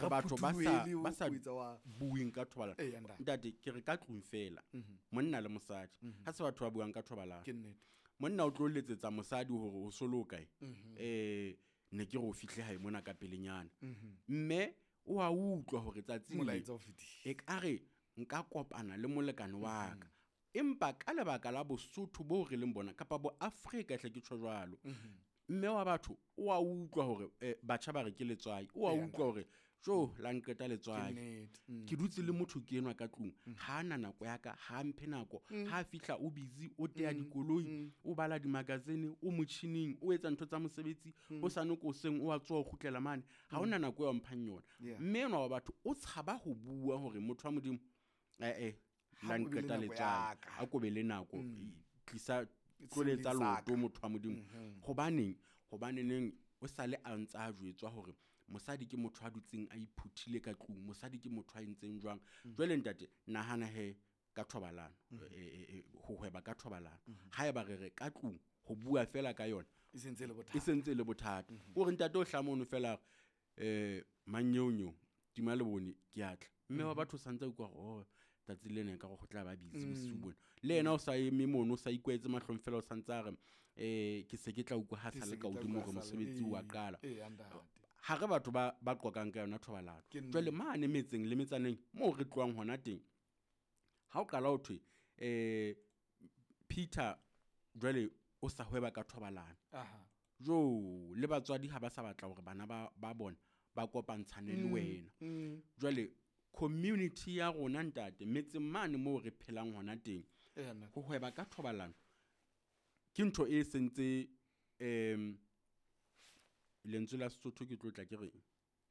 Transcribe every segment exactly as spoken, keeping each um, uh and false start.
re batho ba sa ba sa buing ka thobalano ntate ke re ka tlung fela monna le mosadi ha se batho ba buang ka thobalano monna o tlo letsetsa mosadi hore o solo kae eh ne ke go fihle hae mona ka pelenyana mme o a utlwa hore tsatsing molaetsa o fetile e kare nka kopana le molekane wa ka empa ka lebaka la bosotho bo re leng bona kapa bo Afrika hle ke tsho jwalo mme wa batho o a utlwa hore batjha ba re ke letswai o a utlwa hore jo la nketa letswai ke dutse le motho ke enwa ka tlung ha na nako ya ka ha mphe nako ha fihla o busy o tea dikoloi o bala di magazine o motchining o etsa ntho tsa mosebetsi o sane ko seng o a tsoa o khutlela mane ha ona nako ya mphang yona mme enwa wa batho o tshaba ho bua hore motho wa modimo eh eh la nketa letswai a ko be le nako tlisa tloletsa loto motho wa modimo hobaneng hobaneng o sale a ntse a jwetswa hore mosadi ke motho a dutseng a iphuthile ka tlung mosadi ke motho a entseng jwang jwale ntate nahana he ka thobalano ho hweba ka thobalano ha eba re re ka tlung ho bua fela ka yona e sentse le bothata e sentse le bothata o re ntate o hlamono fela eh mannyonyo tima le bone ke atla mme wa batho santsa ukwa oh tatsi lena ka go tla ba busy bosiu bona le ena o sa eme mono o sa ikwetse mahlong fela o santsa re eh ke se ke tla ukwa ha sa le ka udimo go mosebetsi wa qala ha re batho ba ba qoqang ka yona thobalano jwale mane metseng le metsaneng mo re tloang hona teng ha o qala o thwe eh Peter jwale o sa hweba ka thobalano aha jo le batswadi ha ba sa batla hore bana ba ba bona ba kopantshane le wena jwale community ya rona ntate metse mane mo re phelang hona teng go hweba ka thobalano ke ntho e sentse em lentswe la Sesotho ke tlotla ke re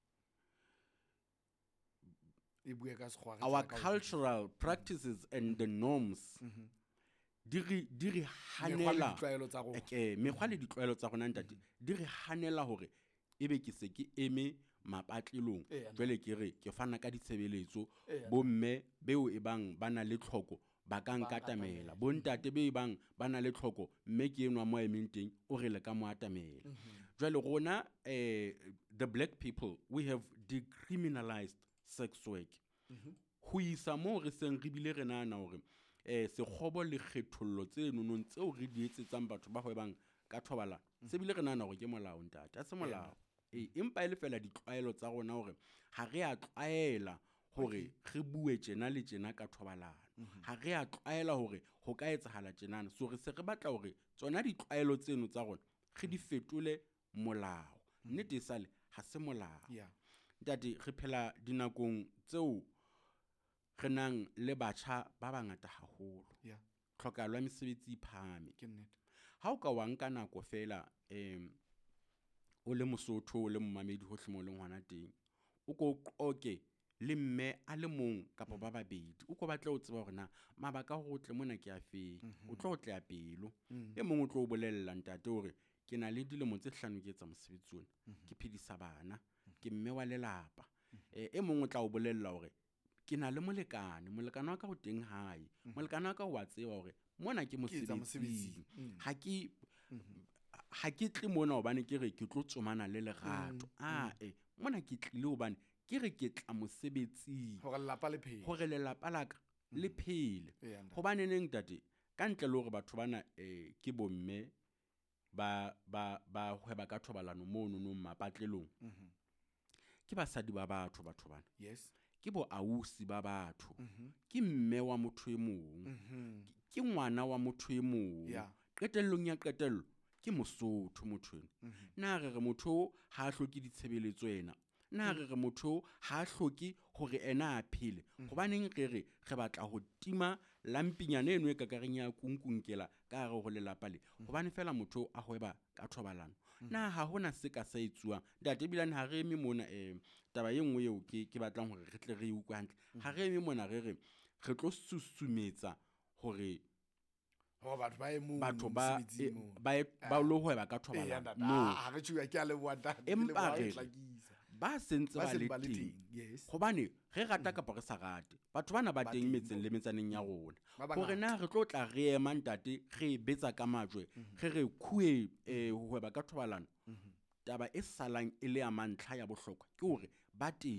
e bua ka segwara our cultural practices and the norms di re di re hanela ke mekgwa le ditlwaelo tsa rona ntate di re hanela hore ebe ke se ke eme mapatlelong jwale ke re ke fana ka ditshebeletso bo mme beo e bang bana le tlhoko ba ka nkatamela bo ntate be bang bana le tlhoko mme ke enwa mo emeng teng o re le ka mo atamela jwale rona eh the black people we have decriminalized sex work ho isa mo re seng re bile re nana hore eh se khobo le kgethollo tse nonong tseo re di etsetsang batho ba hwebang ka thobalano se bile re nana hore ke molao ntate a se molao eh empa ile fela ditlwaelo tsa rona hore ha re a tlaela hore re bue tjena le tjena ka thobalano ha re a tlaela hore ho ka etsahala tjena so re se re batla hore tsona ditlwaelo tseno tsa rona re di fetole molao nnete sale ha se molao ntate re phela dinakong tseo re nang le batjha ba bangata haholo tlhoka lwa mesebetsi phame ke nnete ha o ka wa nka nako fela em o le Mosotho o le mmamedi ho hlimo le ngwana teng o ko qoke le mme a le mong kapa ba babedi o ko batla o tseba hore na mabaka go tle mona ke a fe o tlo tla ya pelo e mong o tlo bolella ntate hore ke na le dilemo tse hlano ke etsa mosebetsi ona ke phedisa bana ke mme wa lelapa e mong o tla o bolella hore ke na le molekane molekane wa ka go teng hae molekane wa ka wa tseba hore mona ke mosebetsi ha ke ha ke tle mona hobane ke re ke tlo tsomana le lerato a e mona ke tlile hobane ke re ke tla mosebetsi hore lelapa le phele hore lelapa la ka le phele hobane neng tate ka ntle le hore batho bana eh ke bomme ba ba ba hweba ka thobalano mono no mapatlelong ke basadi ba batho batho bana yes ke bo ausi ba batho ke mme wa motho e mong ke ngwana wa motho e mong qetellong ya qetello ke Mosotho motho na re re motho ha hloki ditshebeletso ena na re re motho ha hloki hore ena a phele hobaneng re re re batla ho tima lampinyane eno e ka kareng ya kunkunkela ka re ho lelapa le hobane fela motho a hweba ka thobalano na ha hona se ka sa etsuwa ntate bilane ha re eme mona eh taba ye nngwe eo ke ke batlang hore re tle re utlwe hantle ha re eme mona re re re tlo susumetsa hore ho batho ba emo batho ba ba ba lo hweba ka thobalano no ha re tshua ke a le bua empa re ba sentse ba le teng hobane re rata kapa re sa rate batho bana ba teng metseng le metsaneng ya rona hore na re tlo tla re ema ntate re betsa ka majwe re re khue eh hweba ka thobalano taba e salang e le ya mantlha ya bohlokwa ke hore ba teng